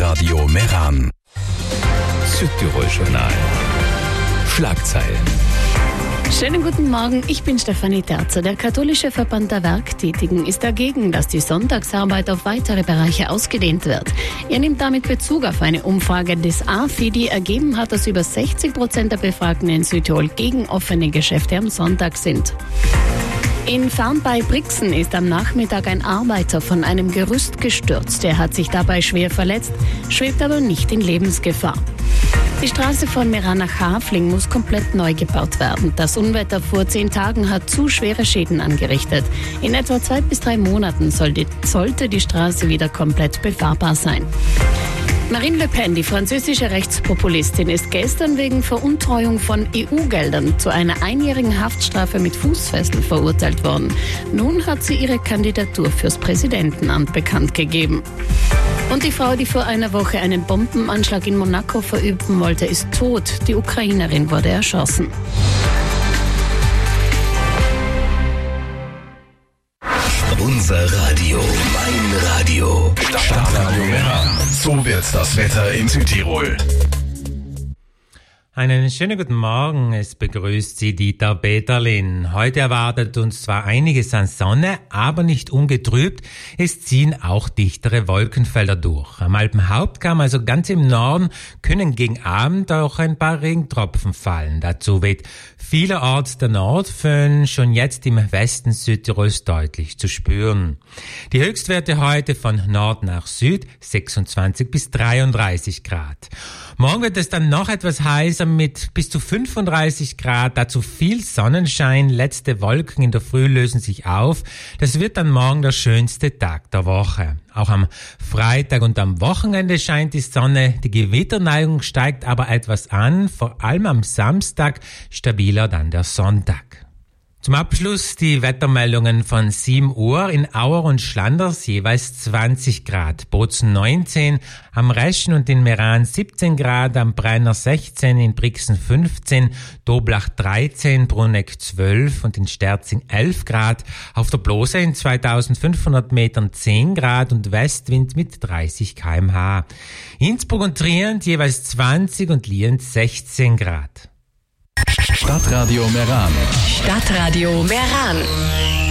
Stadtradio Meran. Südtirol-Journal. Schlagzeilen. Schönen guten Morgen, ich bin Stefanie Terzer. Der katholische Verband der Werktätigen ist dagegen, dass die Sonntagsarbeit auf weitere Bereiche ausgedehnt wird. Er nimmt damit Bezug auf eine Umfrage des AFI, die ergeben hat, dass über 60% der Befragten in Südtirol gegen offene Geschäfte am Sonntag sind. In Farn bei Brixen ist am Nachmittag ein Arbeiter von einem Gerüst gestürzt. Er hat sich dabei schwer verletzt, schwebt aber nicht in Lebensgefahr. Die Straße von Meran nach Hafling muss komplett neu gebaut werden. Das Unwetter vor 10 Tagen hat zu schwere Schäden angerichtet. In etwa 2 bis 3 Monaten sollte die Straße wieder komplett befahrbar sein. Marine Le Pen, die französische Rechtspopulistin, ist gestern wegen Veruntreuung von EU-Geldern zu einer 1-jährigen Haftstrafe mit Fußfessel verurteilt worden. Nun hat sie ihre Kandidatur fürs Präsidentenamt bekannt gegeben. Und die Frau, die vor einer Woche einen Bombenanschlag in Monaco verüben wollte, ist tot. Die Ukrainerin wurde erschossen. Unser Radio, mein Radio. Stadtradio Meran. So wird das Wetter in Südtirol. Einen schönen guten Morgen, es begrüßt Sie Dieter Peterlin. Heute erwartet uns zwar einiges an Sonne, aber nicht ungetrübt. Es ziehen auch dichtere Wolkenfelder durch. Am Alpenhauptkamm, also ganz im Norden, können gegen Abend auch ein paar Regentropfen fallen. Dazu weht vielerorts der Nordföhn, schon jetzt im Westen Südtirols deutlich zu spüren. Die Höchstwerte heute von Nord nach Süd 26 bis 33 Grad. Morgen wird es dann noch etwas heißer mit bis zu 35 Grad, dazu viel Sonnenschein, letzte Wolken in der Früh lösen sich auf. Das wird dann morgen der schönste Tag der Woche. Auch am Freitag und am Wochenende scheint die Sonne, die Gewitterneigung steigt aber etwas an, vor allem am Samstag stabiler dann der Sonntag. Zum Abschluss die Wettermeldungen von 7 Uhr in Auer und Schlanders jeweils 20 Grad, Bozen 19, am Reschen und in Meran 17 Grad, am Brenner 16, in Brixen 15, Doblach 13, Bruneck 12 und in Sterzing 11 Grad, auf der Blose in 2500 Metern 10 Grad und Westwind mit 30 km/h. Innsbruck und Trient jeweils 20 und Lienz 16 Grad. Stadtradio Meran. Stadtradio Meran.